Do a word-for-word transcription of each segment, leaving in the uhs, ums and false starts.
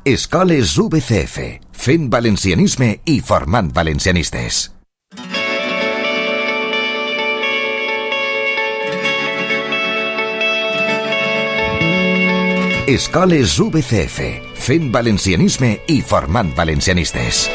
Escoles V C F, fent valencianisme i formant valencianistes. Escoles V C F, fent valencianisme i formant valencianistes.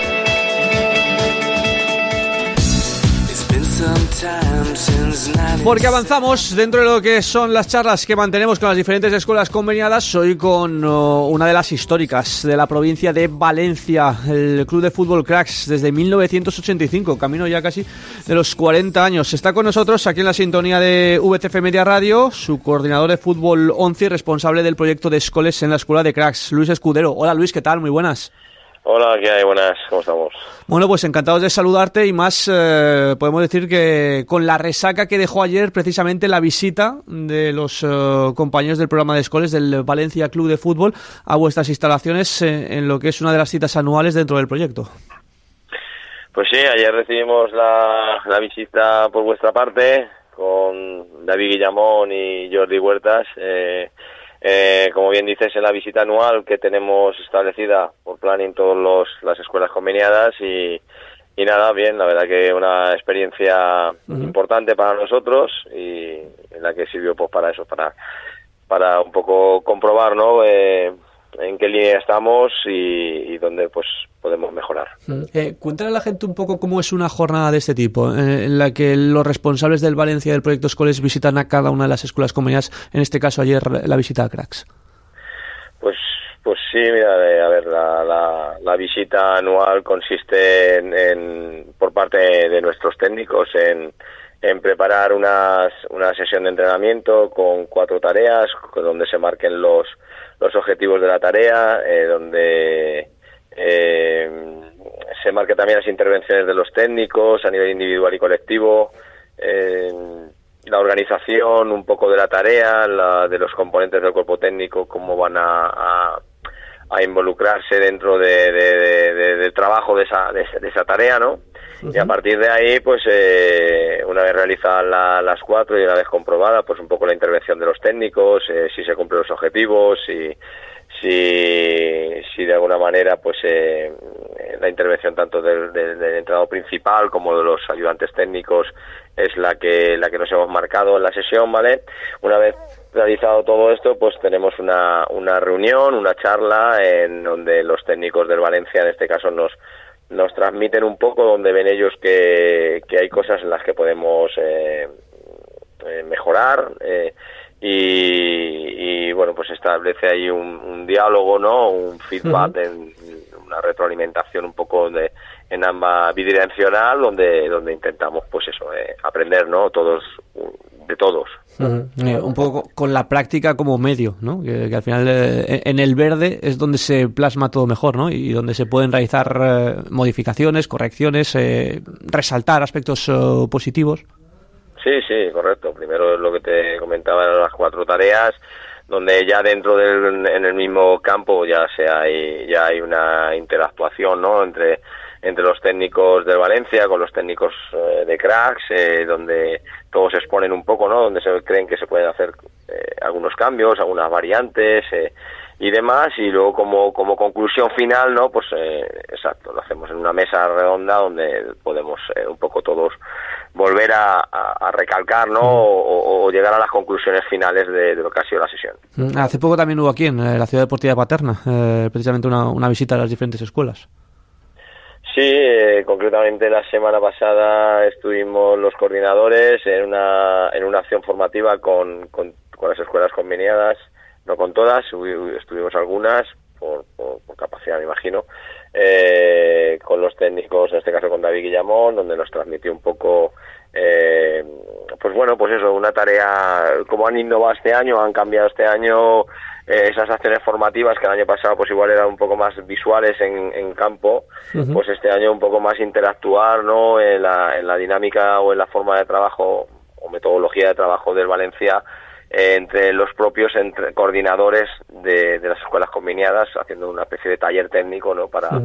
Porque avanzamos dentro de lo que son las charlas que mantenemos con las diferentes escuelas conveniadas. Hoy con uh, una de las históricas de la provincia de Valencia, el Club de Fútbol Cracks, desde mil novecientos ochenta y cinco, camino ya casi de los cuarenta años. Está con nosotros aquí en la sintonía de V C F Media Radio, su coordinador de fútbol once y responsable del proyecto de escoles en la escuela de Cracks, Luis Escudero. Hola Luis, ¿qué tal? Muy buenas. Hola, ¿qué hay? Buenas, ¿cómo estamos? Bueno, pues encantados de saludarte y más eh, podemos decir que con la resaca que dejó ayer precisamente la visita de los eh, compañeros del programa de escoles del Valencia Club de Fútbol a vuestras instalaciones eh, en lo que es una de las citas anuales dentro del proyecto. Pues sí, ayer recibimos la, la visita por vuestra parte con David Guillamón y Jordi Huertas. Eh, Eh, como bien dices, en la visita anual que tenemos establecida por planning todas los, las escuelas conveniadas y, y nada, bien, la verdad que una experiencia uh-huh. importante para nosotros y en la que sirvió pues para eso, para para un poco comprobar, ¿no? Eh, en qué línea estamos y, y dónde pues podemos mejorar. Eh, cuéntale a la gente un poco cómo es una jornada de este tipo, eh, en la que los responsables del Valencia del proyecto Escoles visitan a cada una de las escuelas conveniadas, en este caso ayer la visita a Cracks. Pues pues sí, mira, a ver, la, la, la visita anual consiste en, en por parte de nuestros técnicos en en preparar unas, una sesión de entrenamiento con cuatro tareas, donde se marquen los los objetivos de la tarea, eh, donde eh, se marquen también las intervenciones de los técnicos a nivel individual y colectivo, eh, la organización un poco de la tarea, la de los componentes del cuerpo técnico, cómo van a, a, a involucrarse dentro de, de, de, de, del trabajo de esa, de, de esa tarea, ¿no? Y a partir de ahí, pues eh, una vez realizadas la, las cuatro y una vez comprobada, pues un poco la intervención de los técnicos, eh, si se cumplen los objetivos, si, si, si de alguna manera, pues eh, la intervención tanto del, del, del entrenador principal como de los ayudantes técnicos es la que la que nos hemos marcado en la sesión, ¿vale? Una vez realizado todo esto, pues tenemos una, una reunión, una charla en donde los técnicos del Valencia, en este caso, nos nos transmiten un poco donde ven ellos que, que hay cosas en las que podemos eh, eh, mejorar eh, y, y bueno, pues establece ahí un, un diálogo, ¿no? Un feedback, uh-huh. en, una retroalimentación un poco de, en ambas bidireccional donde donde intentamos pues eso, eh, aprender, ¿no? Todos de todos. Uh-huh. Eh, un poco con la práctica como medio, ¿no? Que, que al final eh, en el verde es donde se plasma todo mejor, ¿no? Y donde se pueden realizar eh, modificaciones, correcciones, eh, resaltar aspectos uh, positivos. Sí, sí, correcto. Primero es lo que te comentaba, las cuatro tareas, donde ya dentro del en el mismo campo ya se hay ya hay una interactuación, ¿no? Entre entre los técnicos de Valencia con los técnicos eh, de Cracks, eh, donde todos exponen un poco, ¿no? Donde se creen que se pueden hacer eh, algunos cambios, algunas variantes eh, y demás, y luego como como conclusión final, ¿no? Pues eh, exacto, lo hacemos en una mesa redonda donde podemos eh, un poco todos volver a, a, a recalcar, ¿no? O, o llegar a las conclusiones finales de, de lo que ha sido la sesión. Hace poco también hubo aquí en la ciudad deportiva de Paterna, eh, precisamente una, una visita a las diferentes escuelas. Sí, eh, concretamente la semana pasada estuvimos los coordinadores en una en una acción formativa con, con, con las escuelas conveniadas, no con todas, estuvimos algunas, por, por, por capacidad me imagino, eh, con los técnicos, en este caso con David Guillamón, donde nos transmitió un poco, eh, pues bueno, pues eso, una tarea, como han innovado este año, han cambiado este año eh, esas acciones formativas que el año pasado pues igual eran un poco más visuales en, en campo, uh-huh. Pues este año un poco más interactuar, ¿no? En la, en la dinámica o en la forma de trabajo o metodología de trabajo del Valencia, eh, entre los propios entre coordinadores de, de las escuelas conveniadas, haciendo una especie de taller técnico, ¿no? Para, uh-huh.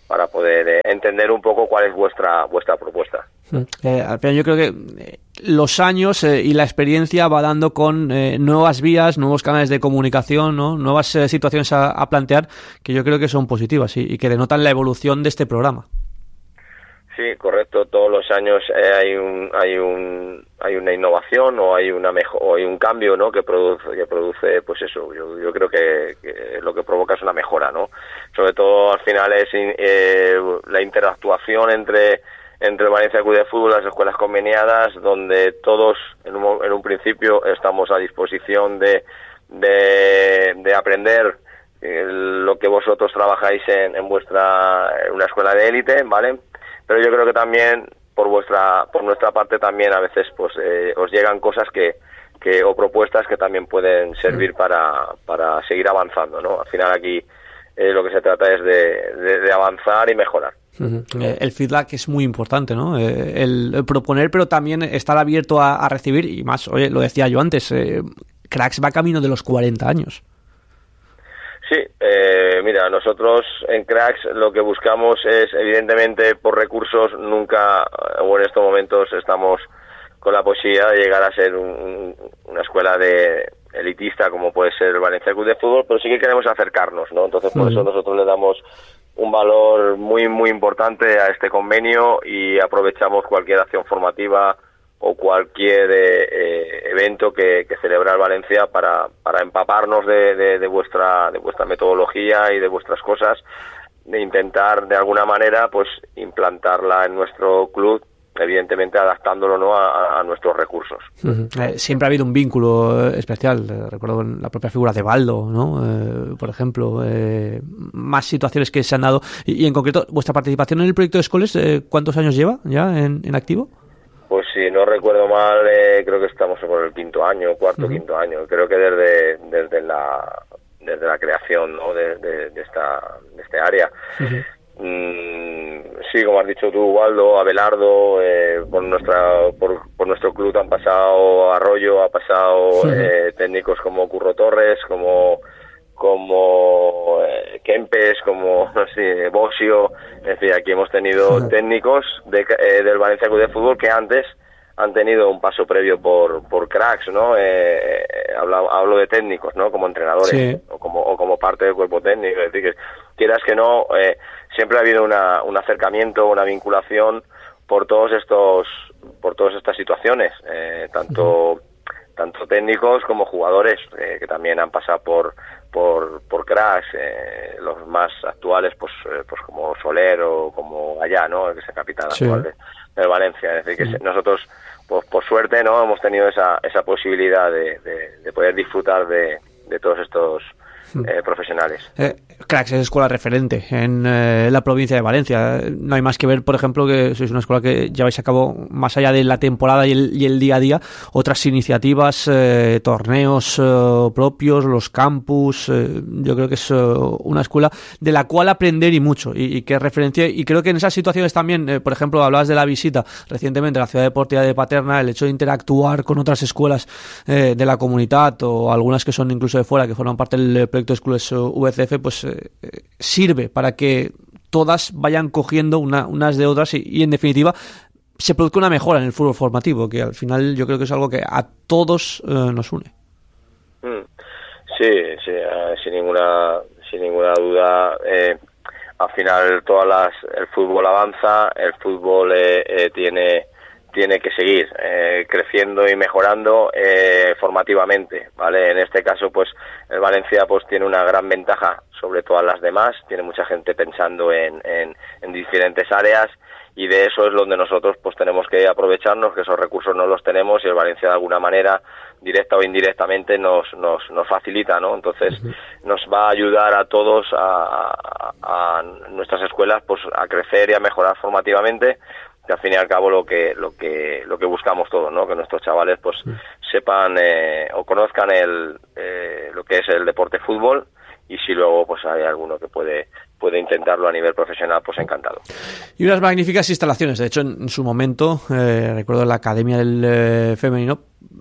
para poder eh, entender un poco cuál es vuestra vuestra propuesta. Eh, yo creo que eh, los años eh, y la experiencia va dando con eh, nuevas vías, nuevos canales de comunicación, ¿no? Nuevas eh, situaciones a, a plantear que yo creo que son positivas y, y que denotan la evolución de este programa. Sí, correcto. Todos los años eh, hay un hay un hay una innovación o hay una mejor o hay un cambio, ¿no? Que produce que produce pues eso. Yo, yo creo que, que lo que provoca es una mejora, ¿no? Sobre todo al final es eh, la interactuación entre entre el Valencia Club de Fútbol y las escuelas conveniadas, donde todos en un, en un principio estamos a disposición de de, de aprender eh, lo que vosotros trabajáis en, en vuestra en una escuela de élite, ¿vale? Pero yo creo que también por vuestra por nuestra parte también a veces pues eh, os llegan cosas que que o propuestas que también pueden servir para para seguir avanzando, ¿no? Al final aquí eh, lo que se trata es de, de, de avanzar y mejorar. Uh-huh. Eh, el feedback es muy importante, ¿no? Eh, el, el proponer, pero también estar abierto a, a recibir y más. Oye, lo decía yo antes, eh, Cracks va camino de los cuarenta años. Sí, eh, mira, nosotros en Cracks lo que buscamos es, evidentemente, por recursos, nunca, o en estos momentos, estamos con la posibilidad de llegar a ser un, una escuela de elitista como puede ser el Valencia Club de Fútbol, pero sí que queremos acercarnos, ¿no? Entonces, por uh-huh. eso nosotros le damos un valor muy, muy importante a este convenio y aprovechamos cualquier acción formativa o cualquier eh, eh, evento que, que celebrar Valencia para, para empaparnos de, de, de vuestra de vuestra metodología y de vuestras cosas, de intentar de alguna manera pues implantarla en nuestro club, evidentemente adaptándolo, ¿no? a, a nuestros recursos. Uh-huh. Eh, siempre ha habido un vínculo especial, eh, recuerdo en la propia figura de Baldo, ¿no? Eh, por ejemplo, eh, más situaciones que se han dado y, y en concreto vuestra participación en el proyecto de Escoles, eh, ¿cuántos años lleva ya en, en activo? Pues si no recuerdo mal, eh, creo que estamos por el quinto año, cuarto, uh-huh. quinto año. Creo que desde desde la desde la creación, ¿no? de, de, de esta de este área. Uh-huh. Mm, sí, como has dicho tú, Waldo, Abelardo, eh, por nuestra por, por nuestro club han pasado Arroyo, ha pasado uh-huh. eh, técnicos como Curro Torres, como como eh, Kempes, como no sé, Bosio, en fin, aquí hemos tenido uh-huh. técnicos de, eh, del Valencia Club de Fútbol que antes han tenido un paso previo por por Cracks, ¿no? Eh, eh, hablo, hablo de técnicos, ¿no? Como entrenadores, sí. o como o como parte del cuerpo técnico, es decir, que quieras que no, eh, siempre ha habido una, un acercamiento, una vinculación por todos estos por todas estas situaciones, eh, tanto uh-huh. tanto técnicos como jugadores eh, que también han pasado por por por Cracks, eh, los más actuales pues eh, pues como Soler o como Allá, ¿no? Que es el capitán sí. actual de, de Valencia, es decir, que sí. nosotros pues por suerte, ¿no? hemos tenido esa esa posibilidad de, de, de poder disfrutar de, de todos estos Eh, profesionales. Eh, Cracks es escuela referente en eh, la provincia de Valencia. No hay más que ver, por ejemplo, que sois una escuela que lleváis a cabo, más allá de la temporada y el, y el día a día, otras iniciativas, eh, torneos eh, propios, los campus. Eh, yo creo que es eh, una escuela de la cual aprender y mucho, y, y que referencia. Y creo que en esas situaciones también, eh, por ejemplo, hablabas de la visita recientemente a la ciudad deportiva de Paterna, el hecho de interactuar con otras escuelas eh, de la comunidad o algunas que son incluso de fuera, que forman parte del proyecto de Escuelas V C F, pues eh, sirve para que todas vayan cogiendo una, unas de otras y, y en definitiva se produzca una mejora en el fútbol formativo, que al final yo creo que es algo que a todos eh, nos une. Sí, sí, eh, sin ninguna sin ninguna duda. Eh, al final todas las el fútbol avanza, el fútbol eh, eh, tiene tiene que seguir eh, creciendo y mejorando eh, formativamente, ¿vale? En este caso, pues, el Valencia pues tiene una gran ventaja sobre todas las demás, tiene mucha gente pensando en, en, en diferentes áreas y de eso es donde nosotros pues tenemos que aprovecharnos, que esos recursos no los tenemos y el Valencia de alguna manera, directa o indirectamente, nos nos, nos facilita, ¿no? Entonces, uh-huh. nos va a ayudar a todos, a, a, a nuestras escuelas, pues a crecer y a mejorar formativamente, que al fin y al cabo lo que lo que lo que buscamos todos, ¿no? Que nuestros chavales pues sí. sepan eh, o conozcan el eh, lo que es el deporte fútbol y si luego pues hay alguno que puede puede intentarlo a nivel profesional, pues encantado. Y unas magníficas instalaciones, de hecho en, en su momento eh, recuerdo la Academia del eh, Femenino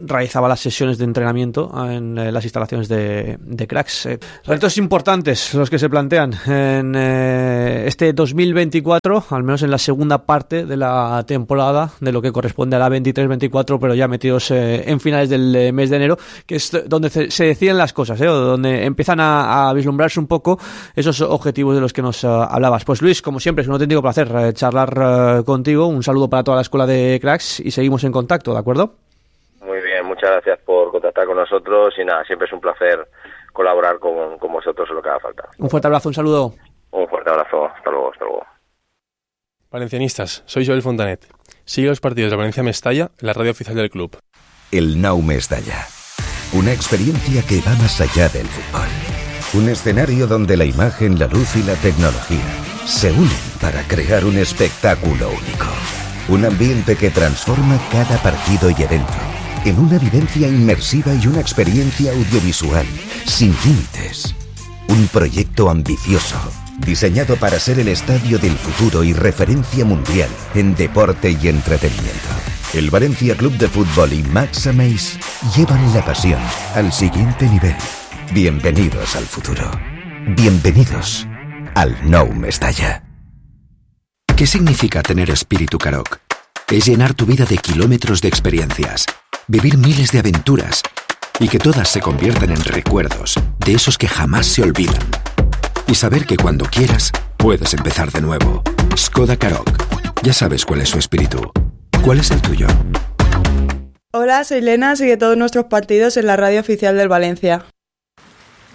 realizaba las sesiones de entrenamiento en eh, las instalaciones de, de Cracks. Eh, retos importantes los que se plantean en eh, este dos mil veinticuatro, al menos en la segunda parte de la temporada, de lo que corresponde a la veintitrés veinticuatro, pero ya metidos eh, en finales del eh, mes de enero, que es donde se, se deciden las cosas, eh, o donde empiezan a, a vislumbrarse un poco esos objetivos de los que nos uh, hablabas. Pues Luis, como siempre, es un auténtico placer eh, charlar uh, contigo. Un saludo para toda la escuela de Cracks y seguimos en contacto, ¿de acuerdo? Muy bien, muchas gracias por contactar con nosotros y nada, siempre es un placer colaborar con, con vosotros en lo que haga falta. Un fuerte abrazo, un saludo. Un fuerte abrazo, hasta luego, hasta luego. Valencianistas, soy Joel Fontanet. Sigue los partidos de Valencia Mestalla en la radio oficial del club. El Nou Mestalla. Una experiencia que va más allá del fútbol. Un escenario donde la imagen, la luz y la tecnología se unen para crear un espectáculo único. Un ambiente que transforma cada partido y evento en una vivencia inmersiva y una experiencia audiovisual sin límites. Un proyecto ambicioso, diseñado para ser el estadio del futuro y referencia mundial en deporte y entretenimiento. El Valencia Club de Fútbol y Max Ameis llevan la pasión al siguiente nivel. Bienvenidos al futuro. Bienvenidos al Nou Mestalla. ¿Qué significa tener espíritu Karoq? Es llenar tu vida de kilómetros de experiencias, vivir miles de aventuras y que todas se conviertan en recuerdos de esos que jamás se olvidan. Y saber que cuando quieras puedes empezar de nuevo. Skoda Karoq. Ya sabes cuál es su espíritu. ¿Cuál es el tuyo? Hola, soy Lena, sigue todos nuestros partidos en la radio oficial del Valencia.